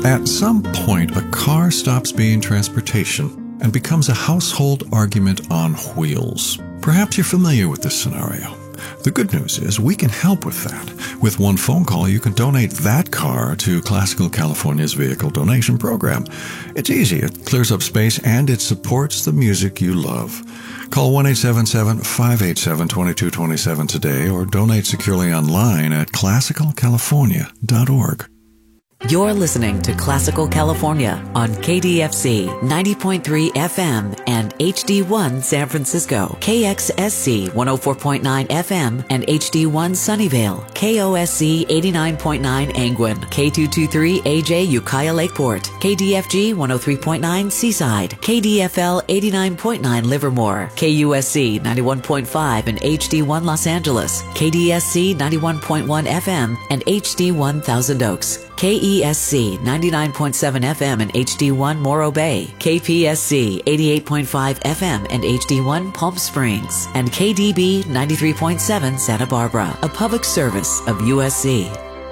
At some point, a car stops being transportation and becomes a household argument on wheels. Perhaps you're familiar with this scenario. The good news is we can help with that. With one phone call, you can donate that car to Classical California's vehicle donation program. It's easy, it clears up space, and it supports the music you love. Call 1-877-587-2227 today or donate securely online at classicalcalifornia.org. You're listening to Classical California on KDFC 90.3 FM and HD1 San Francisco, KXSC 104.9 FM and HD1 Sunnyvale, KOSC 89.9 Angwin, K223AJ Ukiah Lakeport, KDFG 103.9 Seaside, KDFL 89.9 Livermore, KUSC 91.5 and HD1 Los Angeles, KDSC 91.1 FM and HD1 Thousand Oaks, KESC 99.7 FM and HD1 Morro Bay, KPSC 88.5 FM and HD1 Palm Springs, and KDB 93.7 Santa Barbara, a public service of USC.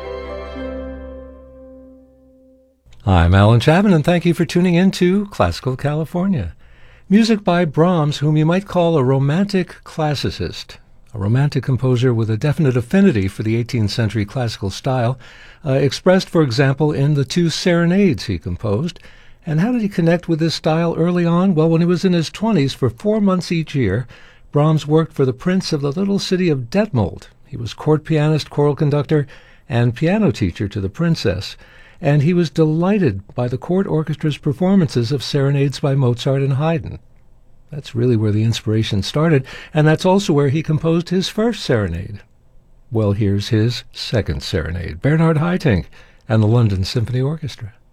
I'm Alan Chapman, and thank you for tuning in to Classical California. Music by Brahms, whom you might call a romantic classicist. A romantic composer with a definite affinity for the 18th century classical style, expressed, for example, in the 2 serenades he composed. And how did he connect with this style early on? Well, when he was in his 20s, for 4 months each year, Brahms worked for the prince of the little city of Detmold. He was court pianist, choral conductor, and piano teacher to the princess. And he was delighted by the court orchestra's performances of serenades by Mozart and Haydn. That's really where the inspiration started, and that's also where he composed his first serenade. Well, here's his second serenade, Bernhard Haitink and the London Symphony Orchestra.